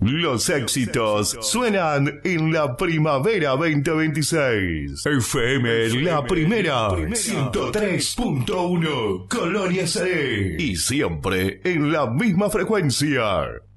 Los éxitos suenan en la primavera 2026. FM La Primera 103.1 Colonia Salé. Y siempre en la misma frecuencia.